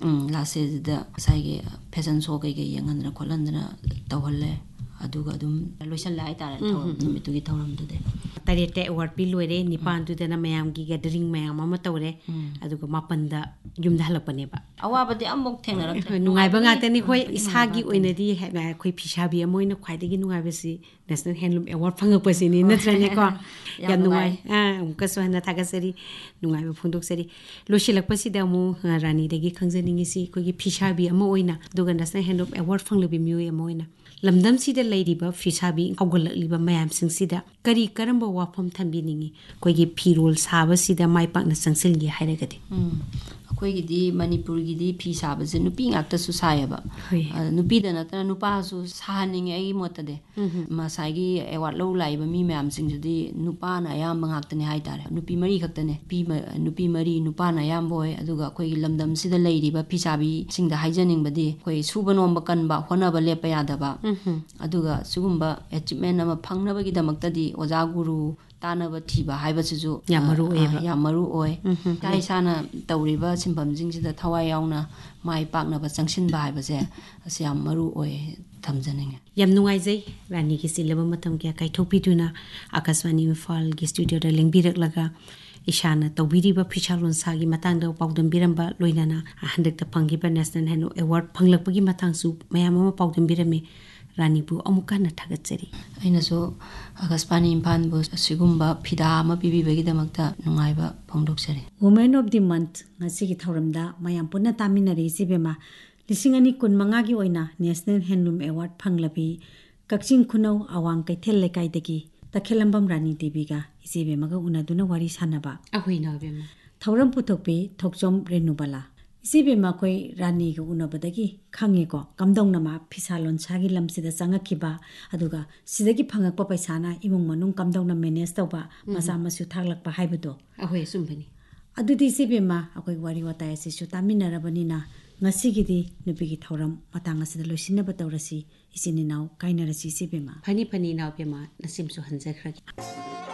ꯂꯥꯁ ꯗꯦꯗ ꯉꯁꯥꯏꯒꯤ ꯐꯦꯁꯟ ꯁꯣ ꯀꯩꯀꯩ ꯌꯦꯡꯍꯟꯗꯅ ꯈꯣꯠꯍꯟꯗꯅ ꯇꯧꯍꯜꯂꯦ ꯑꯗꯨꯒ ꯑꯗꯨꯝ ꯂꯣꯏꯁꯜꯂꯦ ꯍꯥꯏꯇꯥꯔꯦ ꯅꯨꯃꯤꯠꯇꯨꯒꯤ ꯊꯧꯔꯝꯗꯨꯗꯤ ꯇꯔꯦꯠꯇ ꯑꯦꯋꯥꯔꯗ ꯄꯤ ꯂꯣꯏꯔꯦ ꯅꯤꯄꯥꯟꯗꯨꯗꯅ ꯃꯌꯥꯝꯒꯤ ꯒꯦꯗꯔꯤꯡ ꯃꯌꯥꯝ ꯑꯃ ꯇꯧꯔꯦ ꯑꯗꯨꯒ ꯃꯥꯄꯟꯗ ꯌꯨꯝꯗ ꯍꯜꯂꯛꯄꯅꯦꯕ ꯑꯋꯥꯕꯗꯤ ꯑꯃꯨꯛ ꯊꯦꯡꯅꯔꯛꯇ꯭ꯔꯦ ꯅꯨꯡꯉꯥꯏꯕ ꯉꯥꯛꯇꯅꯤ ꯑꯩꯈꯣꯏ ꯏꯁꯥꯒꯤ ꯑꯣꯏꯅꯗꯤ ꯑꯩꯈꯣꯏ ꯐꯤꯁꯥꯕꯤ ꯑꯃ ꯑꯣꯏꯅ ꯈ꯭ꯋꯥꯏꯗꯒꯤ ꯅꯨꯡꯉꯥꯏꯕꯁꯤ ꯅꯦꯁꯅꯦꯜ ꯍꯦꯟꯂꯨꯝ ꯑꯦꯋꯥꯔꯗ ꯐꯪꯉꯛꯄꯁꯤꯅꯤ ꯅꯠꯇ꯭ꯔꯅꯦꯀꯣ ꯌꯥꯝ ꯅꯨꯡꯉꯥꯏ ꯑꯃꯨꯛꯀꯁꯨ ꯍꯟꯅ ꯊꯥꯒꯠꯆꯔꯤ ꯅꯨꯡꯉꯥꯏꯕ ꯐꯣꯡꯗꯣꯛꯆꯔꯤ ꯂꯣꯏꯁꯤꯜꯂꯛꯄꯁꯤꯗ ꯑꯃꯨꯛ ꯔꯥꯅꯤꯗꯒꯤ ꯈꯪꯖꯅꯤꯡꯉꯤꯁꯤ ꯑꯩꯈꯣꯏꯒꯤ ꯐꯤꯁꯥꯕꯤ ꯑꯃ ꯑꯣꯏꯅ ꯑꯗꯨꯒ ꯅꯦꯁꯅꯦꯜ ꯍꯦꯟꯂꯨꯝ ꯑꯦꯋꯥꯔꯗ ꯐꯪꯂꯕꯤ ꯃꯤꯑꯣꯏ ꯑꯃ ꯑꯣꯏꯅ ꯂꯝꯗꯝꯁꯤꯗ ꯂꯩꯔꯤꯕ ꯐꯤꯁꯥꯕꯤ ꯍꯧꯒꯠꯂꯛꯂꯤꯕ ꯃꯌꯥꯝꯁꯤꯡꯁꯤꯗ ꯀꯔꯝꯕ ꯋꯥꯐꯝ ꯊꯝꯕꯤꯅꯤꯡꯉꯤ ꯑꯩꯈꯣꯏꯒꯤ ꯐꯤꯔꯣꯜ ꯁꯥꯕꯁꯤꯗ ꯃꯥꯏ ꯄꯥꯛꯅ ꯆꯪꯁꯤꯟꯒꯦ ꯍꯥꯏꯔꯒꯗꯤ ꯑꯩꯈꯣꯏꯒꯤꯗꯤ ꯃꯅꯤꯄꯨꯔꯒꯤꯗꯤ ꯐꯤ ꯁꯥꯕꯁꯦ ꯅꯨꯄꯤ ꯉꯥꯛꯇꯁꯨ ꯁꯥꯏꯌꯦꯕ ꯅꯨꯄꯤꯗ ꯅꯠꯇꯅ ꯅꯨꯄꯥꯁꯨ ꯁꯥꯍꯟꯅꯤꯡꯉꯦ ꯑꯩꯒꯤ ꯃꯣꯠꯇꯗꯤ ꯉꯁꯥꯏꯒꯤ ꯑꯦꯋꯥꯔꯗ ꯂꯧ ꯂꯥꯛꯏꯕ ꯃꯤ ꯃꯌꯥꯝꯁꯤꯡꯗꯨꯗꯤ ꯅꯨꯄꯥꯅ ꯑꯌꯥꯝꯕ ꯉꯥꯛꯇꯅꯦ ꯍꯥꯏꯇꯥꯔꯦ ꯅꯨꯄꯤ ꯃꯔꯤ ꯈꯛꯇꯅꯦ ꯅꯨꯄꯤ ꯃꯔꯤ ꯅꯨꯄꯥꯅ ꯑꯌꯥꯝꯕ ꯑꯣꯏ ꯑꯗꯨꯒ ꯑꯩꯈꯣꯏꯒꯤ ꯂꯝꯗꯝꯁꯤꯗ ꯂꯩꯔꯤꯕ ꯐꯤꯁꯥꯕꯤꯁꯤꯡꯗ ꯍꯥꯏꯖꯅꯤꯡꯕꯗꯤ ꯑꯩꯈꯣꯏ ꯁꯨꯕ ꯅꯣꯝꯕ ꯀꯟꯕ ꯍꯣꯠꯅꯕ ꯂꯦꯞꯄ ꯌꯥꯗꯕ ꯑꯗꯨꯒ ꯁꯤꯒꯨꯝꯕ ꯑꯦꯆꯤꯞꯃꯦꯟ ꯑꯃ ꯐꯪꯅꯕꯒꯤꯗꯃꯛꯇꯗꯤ ꯑꯣꯖꯥ ꯒꯨꯔꯨ ꯇꯥꯟꯅꯕ ꯊꯤꯕ ꯍꯥꯏꯕꯁꯤꯁꯨ ꯌꯥꯝ ꯃꯔꯨ ꯑꯣꯏ ꯏꯁꯥ ꯏꯁꯥꯅ ꯇꯧꯔꯤꯕ ꯁꯤꯟꯐꯝꯁꯤꯡꯁꯤꯗ ꯊꯋꯥꯏ ꯌꯥꯎꯅ ꯃꯥꯏ ꯄꯥꯛꯅꯕ ꯆꯪꯁꯤꯟꯕ ꯍꯥꯏꯕꯁꯦ ꯑꯁꯤ ꯌꯥꯝ ꯃꯔꯨ ꯑꯣꯏ ꯊꯝꯖꯅꯤꯡꯉꯦ ꯌꯥꯝ ꯅꯨꯡꯉꯥꯏꯖꯩ ꯔꯥꯅꯤꯒꯤ ꯆꯤꯜꯂꯕ ꯃꯇꯝ ꯀꯌꯥ ꯀꯥꯏꯊꯣꯛꯄꯤꯗꯨꯅ ꯑꯀꯥꯁꯕꯥꯅꯤ ꯏꯝꯐꯥꯜꯒꯤ ꯁ꯭ꯇꯨꯗꯤꯑꯣꯗ ꯂꯦꯡꯕꯤꯔꯛꯂꯒ ꯏꯁꯥꯅ ꯇꯧꯕꯤꯔꯤꯕ ꯐꯤꯁꯥ ꯂꯣꯟꯁꯥꯒꯤ ꯃꯇꯥꯡꯗ ꯄꯥꯎꯗꯝꯕꯤꯔꯝꯕ ꯂꯣꯏꯅꯅ ꯍꯟꯗꯛꯇ ꯐꯪꯈꯤꯕ ꯅꯦꯁꯅꯦꯜ ꯍꯦꯟꯂꯨꯝ ꯑꯦꯋꯥꯔꯗ ꯐꯪꯂꯛꯄꯒꯤ ꯃꯇꯥꯡꯁꯨ ꯃꯌꯥꯝ ꯑꯃ ꯄꯥꯎꯗꯝꯕꯤꯔꯝꯃꯤ ꯔꯥꯅꯤꯕꯨ ꯑꯃꯨꯛ ꯍꯟꯅ ꯊꯥꯒꯠꯆꯔꯤ ꯑꯩꯅꯁꯨ ꯑꯀꯥꯁꯕꯥꯅꯤ ꯏꯝꯐꯥꯜꯕꯨ ꯑꯁꯤꯒꯨꯝꯕ ꯐꯤꯗꯥ ꯑꯃ ꯄꯤꯕꯤꯕꯒꯤꯗꯃꯛꯇ ꯅꯨꯡꯉꯥꯏꯕ ꯐꯣꯡꯗꯣꯛꯆꯔꯤ ꯋꯨꯃꯦꯟ ꯑꯣꯐ ꯗꯤ ꯃꯟꯊ ꯉꯁꯤꯒꯤ ꯊꯧꯔꯝꯗ ꯃꯌꯥꯝ ꯄꯨꯟꯅ ꯇꯥꯃꯤꯟꯅꯔꯤ ꯏꯆꯦꯕꯦꯝꯃ 2025ꯒꯤ ꯑꯣꯏꯅ ꯅꯦꯁꯅꯦꯜ ꯍꯦꯟꯂꯨꯝ ꯑꯦꯋꯥꯔꯗ ꯐꯪꯂꯕꯤ ꯀꯛꯆꯤꯡ ꯈꯨꯅꯧ ꯑꯋꯥꯡ ꯀꯩꯊꯦꯜ ꯂꯩꯀꯥꯏꯗꯒꯤ ꯇꯈꯦꯜꯂꯝꯕꯝ ꯔꯥꯅꯤ ꯗꯦꯕꯤꯒ ꯏꯆꯦꯕꯦꯝꯃꯒ ꯎꯅꯗꯨꯅ ꯋꯥꯔꯤ ꯁꯥꯟꯅꯕ ꯊꯧꯔꯝ ꯄꯨꯊꯣꯛꯄꯤ ꯊꯣꯛꯆꯣꯝ ꯔꯦꯅꯨꯕꯂꯥ ꯏꯆꯦꯕꯦꯝꯃ ꯑꯩꯈꯣꯏ ꯔꯥꯅꯤꯒ ꯎꯅꯕꯗꯒꯤ ꯈꯪꯉꯦꯀꯣ ꯀꯝꯗꯧꯅ ꯃꯥ ꯐꯤꯁꯥ ꯂꯣꯟꯁꯥꯒꯤ ꯂꯝꯁꯤꯗ ꯆꯪꯉꯛꯈꯤꯕ ꯑꯗꯨꯒ ꯁꯤꯗꯒꯤ ꯐꯪꯉꯛꯄ ꯄꯩꯁꯥꯅ ꯏꯃꯨꯡ ꯃꯅꯨꯡ ꯀꯝꯗꯧꯅ ꯃꯦꯅꯦꯖ ꯇꯧꯕ ꯃꯆꯥ ꯃꯁꯨ ꯊꯥꯛꯂꯛꯄ ꯍꯥꯏꯕꯗꯣ ꯑꯆꯨꯝꯕꯅꯤ ꯑꯗꯨꯗꯤ ꯏꯆꯦꯕꯦꯝꯃ ꯑꯩꯈꯣꯏ ꯋꯥꯔꯤ ꯋꯥꯇꯥꯏ ꯑꯁꯤꯁꯨ ꯇꯥꯃꯤꯟꯅꯔꯕꯅꯤꯅ ꯉꯁꯤꯒꯤꯗꯤ ꯅꯨꯄꯤꯒꯤ ꯊꯧꯔꯝ ꯃꯇꯥꯡ ꯑꯁꯤꯗ ꯂꯣꯏꯁꯤꯟꯅꯕ ꯇꯧꯔꯁꯤ ꯏꯆꯤꯟ ꯏꯅꯥꯎ ꯀꯥꯏꯅꯔꯁꯤ ꯏꯆꯦꯕꯦꯝꯃ ꯐꯅꯤ ꯏꯅꯥꯎꯕꯦꯝꯃ ꯅꯆꯤꯝꯁꯨ ꯍꯟꯖꯈ꯭ꯔꯒꯦ